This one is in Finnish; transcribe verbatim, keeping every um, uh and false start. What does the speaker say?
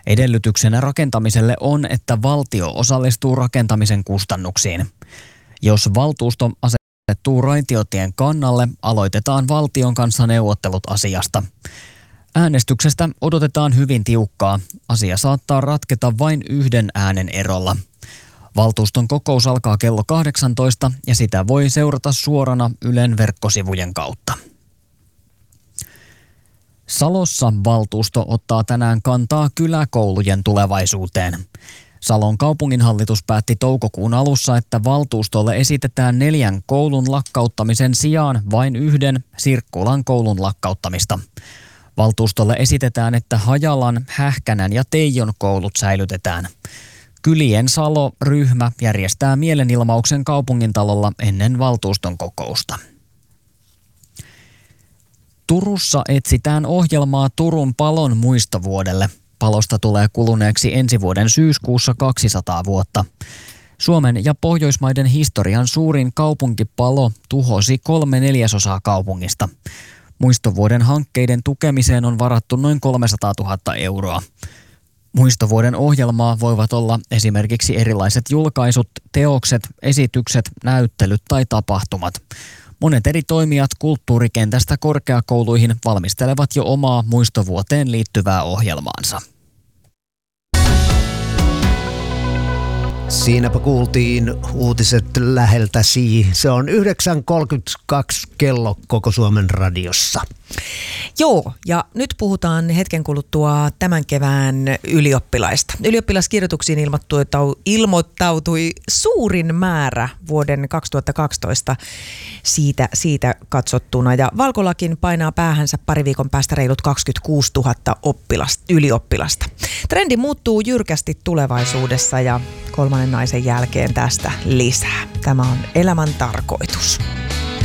Edellytyksenä rakentamiselle on, että valtio osallistuu rakentamisen kustannuksiin. Jos valtuusto asettuu raitiotien kannalle, aloitetaan valtion kanssa neuvottelut asiasta. Äänestyksestä odotetaan hyvin tiukkaa. Asia saattaa ratketa vain yhden äänen erolla. Valtuuston kokous alkaa kello kahdeksantoista ja sitä voi seurata suorana Ylen verkkosivujen kautta. Salossa valtuusto ottaa tänään kantaa kyläkoulujen tulevaisuuteen. Salon kaupunginhallitus päätti toukokuun alussa, että valtuustolle esitetään neljän koulun lakkauttamisen sijaan vain yhden Sirkkulan koulun lakkauttamista. Valtuustolle esitetään, että Hajalan, Hähkänän ja Teijon koulut säilytetään. Kylien Salo-ryhmä järjestää mielenilmauksen kaupungintalolla ennen valtuuston kokousta. Turussa etsitään ohjelmaa Turun palon muistovuodelle. Palosta tulee kuluneeksi ensi vuoden syyskuussa kaksisataa vuotta. Suomen ja Pohjoismaiden historian suurin kaupunkipalo tuhosi kolme neljäsosaa kaupungista. Muistovuoden hankkeiden tukemiseen on varattu noin kolmesataatuhatta euroa. Muistovuoden ohjelmaa voivat olla esimerkiksi erilaiset julkaisut, teokset, esitykset, näyttelyt tai tapahtumat. Monet eri toimijat kulttuurikentästä korkeakouluihin valmistelevat jo omaa muistovuoteen liittyvää ohjelmaansa. Siinäpä kuultiin uutiset läheltäsi. Se on yhdeksän kolmekymmentäkaksi kello koko Suomen radiossa. Joo, ja nyt puhutaan hetken kuluttua tämän kevään ylioppilaista. Ylioppilaskirjoituksiin ilmoittautui suurin määrä vuoden kaksituhattakaksitoista siitä, siitä katsottuna. Ja Valkolakin painaa päähänsä pari viikon päästä reilut kaksikymmentäkuusituhatta oppilasta, ylioppilasta. Trendi muuttuu jyrkästi tulevaisuudessa ja kolmannen naisen jälkeen tästä lisää. Tämä on elämän tarkoitus.